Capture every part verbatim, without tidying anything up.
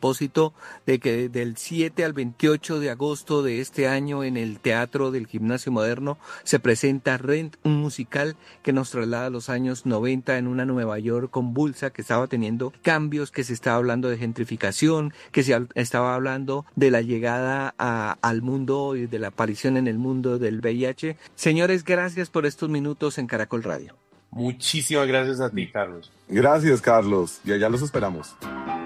propósito de que del siete al veintiocho de agosto de este año en el Teatro del Gimnasio Moderno se presenta Rent, un musical que nos traslada a los años noventa en una Nueva York convulsa que estaba teniendo cambios, que se estaba hablando de gentrificación, que se estaba hablando de la llegada a, al mundo y de la aparición en el mundo del V I H. Señores, gracias por estos minutos en Caracol Radio. Muchísimas gracias a ti, Carlos. Gracias, Carlos, y allá los esperamos.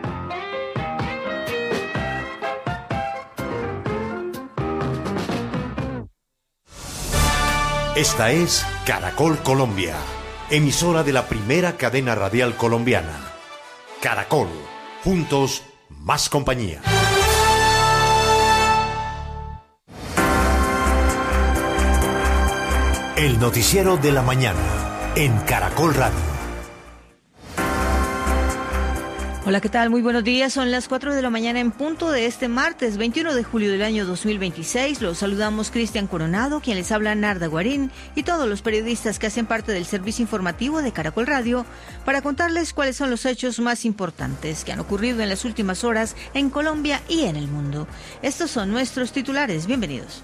Esta es Caracol Colombia, emisora de la primera cadena radial colombiana. Caracol, juntos, más compañía. El noticiero de la mañana en Caracol Radio. Hola, ¿qué tal? Muy buenos días. Son las cuatro de la mañana en punto de este martes veintiuno de julio del año dos mil veintiséis. Los saludamos Cristian Coronado, quien les habla Narda Guarín, y todos los periodistas que hacen parte del servicio informativo de Caracol Radio para contarles cuáles son los hechos más importantes que han ocurrido en las últimas horas en Colombia y en el mundo. Estos son nuestros titulares. Bienvenidos.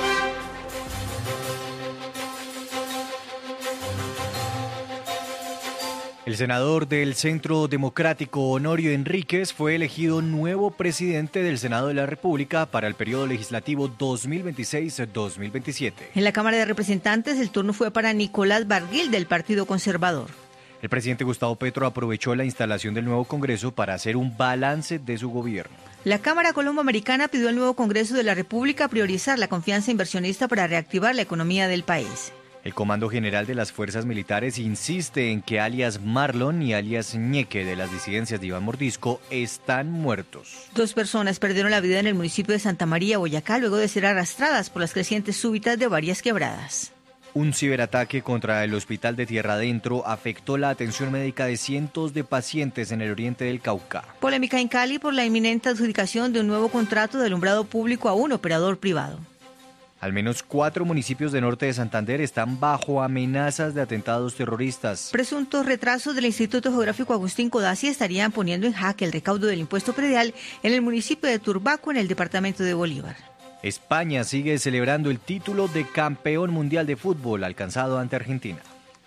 El senador del Centro Democrático, Honorio Enríquez, fue elegido nuevo presidente del Senado de la República para el periodo legislativo dos mil veintiséis a dos mil veintisiete. En la Cámara de Representantes, el turno fue para Nicolás Barguil, del Partido Conservador. El presidente Gustavo Petro aprovechó la instalación del nuevo Congreso para hacer un balance de su gobierno. La Cámara Colombo-Americana pidió al nuevo Congreso de la República priorizar la confianza inversionista para reactivar la economía del país. El Comando General de las Fuerzas Militares insiste en que alias Marlon y alias Ñeque de las disidencias de Iván Mordisco están muertos. Dos personas perdieron la vida en el municipio de Santa María, Boyacá, luego de ser arrastradas por las crecientes súbitas de varias quebradas. Un ciberataque contra el hospital de Tierra Adentro afectó la atención médica de cientos de pacientes en el oriente del Cauca. Polémica en Cali por la inminente adjudicación de un nuevo contrato de alumbrado público a un operador privado. Al menos cuatro municipios de norte de Santander están bajo amenazas de atentados terroristas. Presuntos retrasos del Instituto Geográfico Agustín Codazzi estarían poniendo en jaque el recaudo del impuesto predial en el municipio de Turbaco, en el departamento de Bolívar. España sigue celebrando el título de campeón mundial de fútbol alcanzado ante Argentina.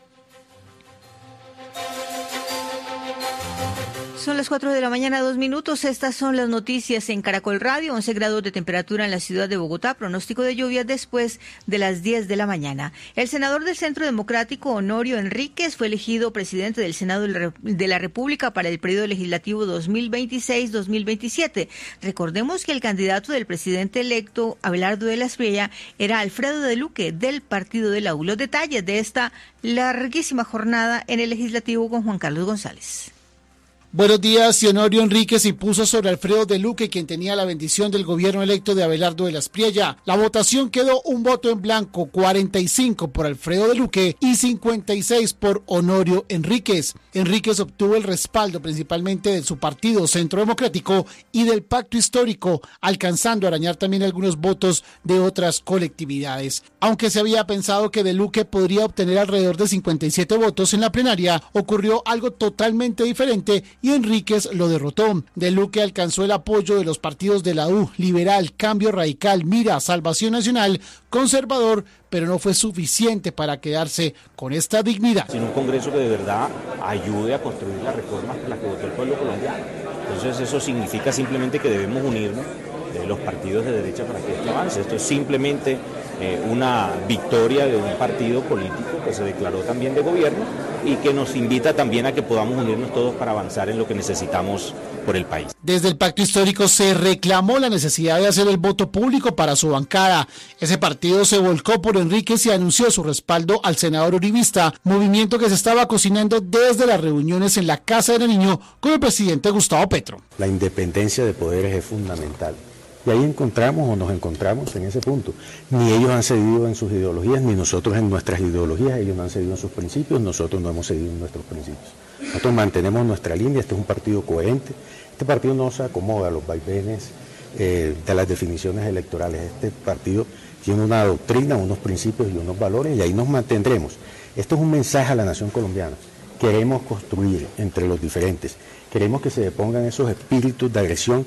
Son las cuatro de la mañana, dos minutos. Estas son las noticias en Caracol Radio. once grados de temperatura en la ciudad de Bogotá. Pronóstico de lluvia después de las diez de la mañana. El senador del Centro Democrático, Honorio Enríquez, fue elegido presidente del Senado de la República para el periodo legislativo dos mil veintiséis a dos mil veintisiete. Recordemos que el candidato del presidente electo, Abelardo de la Espriella, era Alfredo de Luque, del Partido de la U. Los detalles de esta larguísima jornada en el legislativo con Juan Carlos González. Buenos días. Honorio Enríquez impuso sobre Alfredo de Luque, quien tenía la bendición del gobierno electo de Abelardo de la Espriella. La votación quedó un voto en blanco, cuarenta y cinco por Alfredo de Luque y cincuenta y seis por Honorio Enríquez. Enríquez obtuvo el respaldo principalmente de su partido Centro Democrático y del Pacto Histórico, alcanzando a arañar también algunos votos de otras colectividades. Aunque se había pensado que de Luque podría obtener alrededor de cincuenta y siete votos en la plenaria, ocurrió algo totalmente diferente y Enríquez lo derrotó. De Luque alcanzó el apoyo de los partidos de la U, Liberal, Cambio Radical, Mira, Salvación Nacional, Conservador, pero no fue suficiente para quedarse con esta dignidad. Sino un Congreso que de verdad ayude a construir las reformas por las que votó el pueblo colombiano. Entonces eso significa simplemente que debemos unirnos eh, los partidos de derecha para que esto avance. Esto es simplemente eh, una victoria de un partido político que se declaró también de gobierno y que nos invita también a que podamos unirnos todos para avanzar en lo que necesitamos por el país. Desde el Pacto Histórico se reclamó la necesidad de hacer el voto público para su bancada. Ese partido se volcó por Enríquez y anunció su respaldo al senador uribista, movimiento que se estaba cocinando desde las reuniones en la Casa de Nariño con el presidente Gustavo Petro. La independencia de poderes es fundamental. Y ahí encontramos o nos encontramos en ese punto. Ni ellos han cedido en sus ideologías, ni nosotros en nuestras ideologías. Ellos no han cedido en sus principios, nosotros no hemos cedido en nuestros principios. Nosotros mantenemos nuestra línea, este es un partido coherente. Este partido no se acomoda a los vaivenes eh, de las definiciones electorales. Este partido tiene una doctrina, unos principios y unos valores y ahí nos mantendremos. Esto es un mensaje a la nación colombiana. Queremos construir entre los diferentes. Queremos que se depongan esos espíritus de agresión